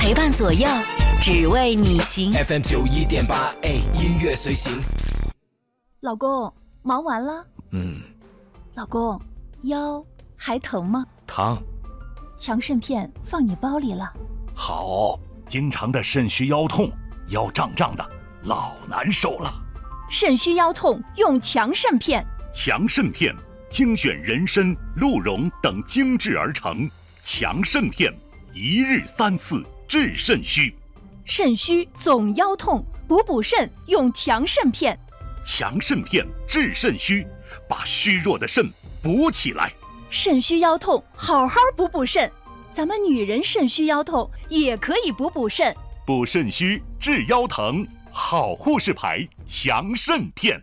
陪伴左右，只为你行。 FM 91.8，音乐随行。 老公，忙完了？老公，腰还疼吗？ 疼。 强肾片放你包里了。 好，经常的肾虚腰痛，腰胀胀的，老难受了。 肾虚腰痛用强肾片。 强肾片精选人参、鹿茸等精制而成，强肾片一日3次治肾虚。 肾虚总腰痛，补肾用强肾片。 强肾片治肾虚，把虚弱的肾补起来。 肾虚腰痛，好好补肾。咱们女人肾虚腰痛也可以补肾。 补肾虚治腰疼，好护士牌强肾片。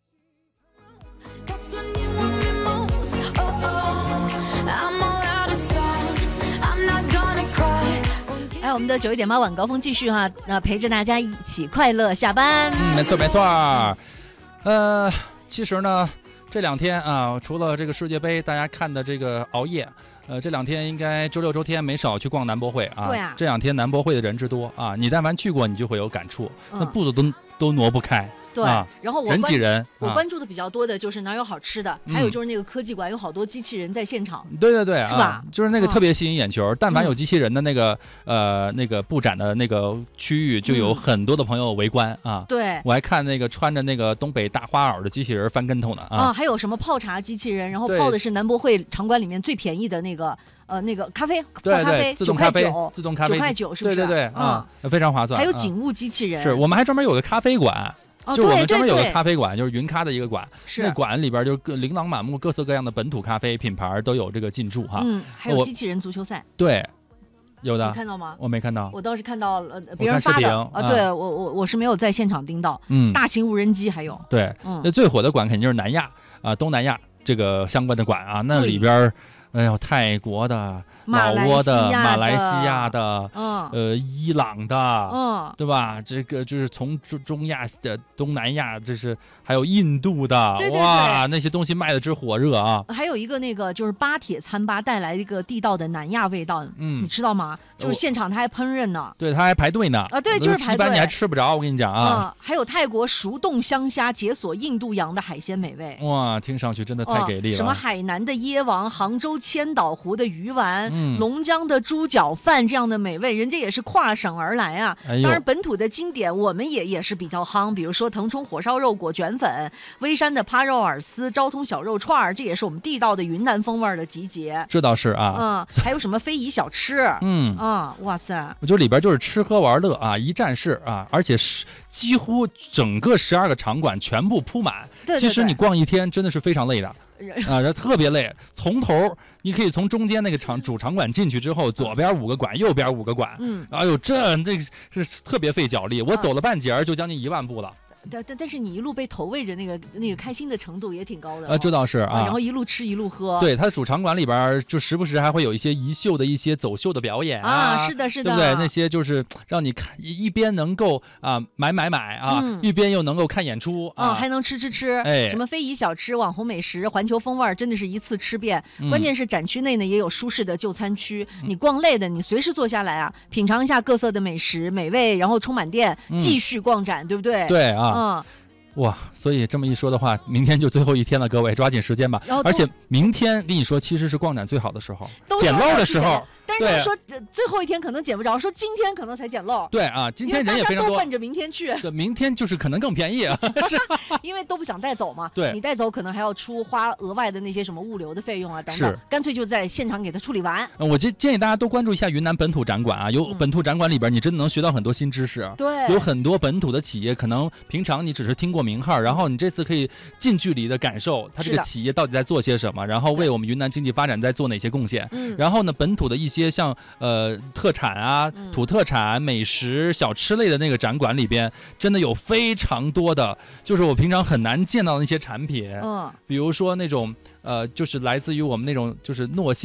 我们的91.8晚高峰继续哈，陪着大家一起快乐下班。 没错没错。其实呢，这2天啊，除了这个世界杯，大家看的这个熬夜，这2天应该周六周天没少去逛南博会啊。 对啊， 这2天南博会的人之多啊，你但凡去过，你就会有感触，那步子都挪不开。 对，然后人挤人， 我关注的比较多的就是哪有好吃的，还有就是那个科技馆有好多机器人在现场。 对对对， 是吧？ 就是那个特别吸引眼球，但凡有机器人的那个布展的那个区域，就有很多的朋友围观啊。 对， 我还看那个穿着那个东北大花袄的机器人翻跟头呢啊。 还有什么泡茶机器人，然后泡的是南博会场馆里面最便宜的那个咖啡，泡咖啡自动咖啡 9.9， 自动咖啡 9.9块是不是？ 对对对非常划算。 还有警务机器人， 是我们还专门有个咖啡馆。就我们专门有个咖啡馆，就是云咖的一个馆，那馆里边就琳琅满目、各色各样的本土咖啡品牌都有这个进驻哈。 还有机器人足球赛， 对，有的。 你看到吗？ 我没看到， 我倒是看到别人发的啊。对我是没有在现场盯到。大型无人机还有。 对，那最火的馆肯定就是南亚啊，东南亚这个相关的馆啊，那里边，哎呦，泰国的。老挝的、马来西亚的、伊朗的，对吧？这个就是从中亚的、东南亚，这是还有印度的， 对哇，那些东西卖的之火热啊！ 还有一个那个就是巴铁餐吧带来一个地道的南亚味道，你知道吗？就是现场他还烹饪呢， 对，他还排队呢， 对，就是排队， 一般你还吃不着，我跟你讲啊。 还有泰国熟冻香虾解锁印度洋的海鲜美味， 哇，听上去真的太给力了。 什么海南的椰王、杭州千岛湖的鱼丸。龙江的猪脚饭这样的美味，人家也是跨省而来啊。当然本土的经典我们也是比较夯，比如说腾冲火烧肉裹卷粉、微山的趴肉饵丝、昭通小肉串，这也是我们地道的云南风味的集结。 这倒是啊。 还有什么非遗小吃？哇塞！ 我觉得里边就是吃喝玩乐啊，一站式啊，而且是几乎整个12个场馆全部铺满。 对， 其实你逛一天真的是非常累的。这特别累，从头你可以从中间那个主场馆进去之后，左边5个馆，右边5个馆，哎呦，这是特别费脚力，我走了半截就将近1万步了。 但是你一路被投喂着，那个开心的程度也挺高的。 这倒是啊。 然后一路吃一路喝。 对，它的主场馆里边就时不时还会有一些移秀的一些走秀的表演啊。是的，是的， 对不对？那些就是让你看一边能够买啊，一边又能够看演出啊， 还能吃。什么非遗小吃、网红美食、环球风味，真的是一次吃遍。关键是展区内呢也有舒适的就餐区，你逛累的你随时坐下来啊，品尝一下各色的美食美味，然后充满电，继续逛展，对不对？ 对啊。哇，所以这么一说的话，明天就最后一天了，各位抓紧时间吧。而且明天跟你说，其实是逛展最好的时候，捡漏的时候。 但是说最后一天可能捡不着，说今天可能才捡漏。 对啊，今天人也非常多， 都奔着明天去。 对，明天就是可能更便宜啊， 是因为都不想带走嘛。 对， 你带走可能还要花额外的那些什么物流的费用啊等等，干脆就在现场给它处理完。 我建议大家多关注一下云南本土展馆啊，有本土展馆里边你真的能学到很多新知识。 对， 有很多本土的企业，可能平常你只是听过名号，然后你这次可以近距离的感受它这个企业到底在做些什么，然后为我们云南经济发展在做哪些贡献。然后呢，本土的一些像特产啊、土特产、美食、小吃类的那个展馆里边，真的有非常多的，就是我平常很难见到的一些产品。比如说那种就是来自于我们那种就是糯香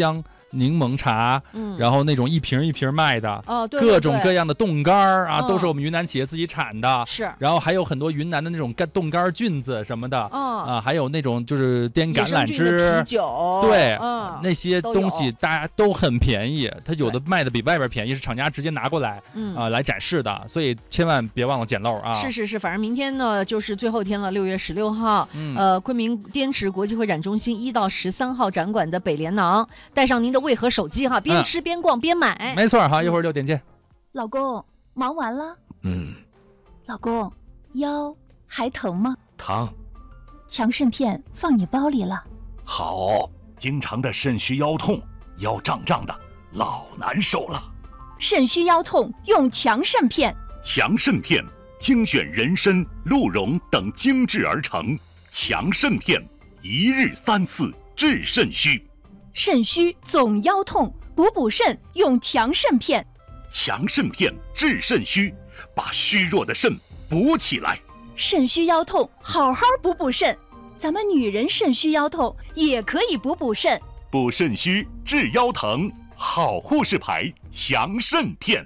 柠檬茶，然后那种一瓶一瓶卖的， 对， 各种各样的冻干啊，都是我们云南企业自己产的。 是， 然后还有很多云南的那种冻干菌子什么的，还有那种就是颠橄榄枝、 啤酒， 对，那些东西大家都很便宜，它有的卖的比外边便宜，是厂家直接拿过来来展示的，所以千万别忘了捡漏啊！ 是，反正明天呢就是最后一天了，6月16号，昆明滇池国际会展中心1到13号展馆的北莲囊，带上您的卫和手机哈，边吃边逛边买。 没错哈，一会儿6点见。 老公，忙完了？老公，腰还疼吗？ 疼。 强肾片放你包里了。 好，经常的肾虚腰痛，腰胀胀的，老难受了。 肾虚腰痛用强肾片。 强肾片精选人参、鹿茸等精制而成，强肾片1日3次治肾虚。 肾虚总腰痛，补肾用强肾片。 强肾片治肾虚，把虚弱的肾补起来。 肾虚腰痛，好好补肾。咱们女人肾虚腰痛也可以补肾。 补肾虚治腰疼，好护士牌强肾片。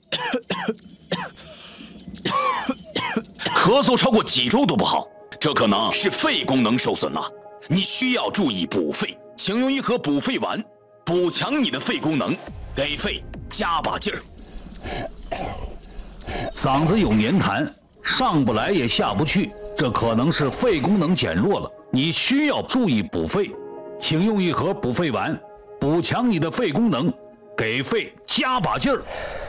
咳嗽超过几周都不好，这可能是肺功能受损了。你需要注意补肺，请用一盒补肺丸，补强你的肺功能，给肺加把劲儿。 嗓子有黏痰，上不来也下不去，这可能是肺功能减弱了，你需要注意补肺，请用一盒补肺丸，补强你的肺功能，给肺加把劲儿。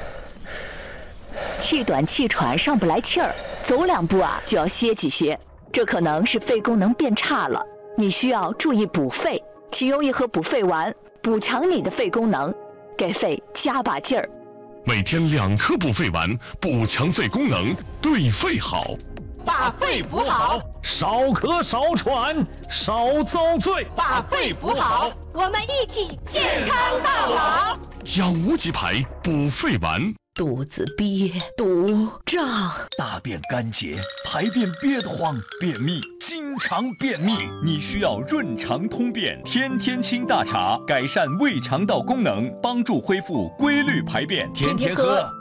气短气喘上不来气儿，走2步就要歇几歇，这可能是肺功能变差了，你需要注意补肺，请用一盒补肺丸，补强你的肺功能，给肺加把劲儿。 每天2颗补肺丸，补强肺功能，对肺好。 把肺补好， 少咳少喘少遭罪。 把肺补好，我们一起健康到老。 养无极牌补肺丸。 肚子憋、肚胀， 大便干结，排便憋得慌，便秘，经常便秘，你需要润肠通便天天清大茶，改善胃肠道功能，帮助恢复规律排便，天天喝。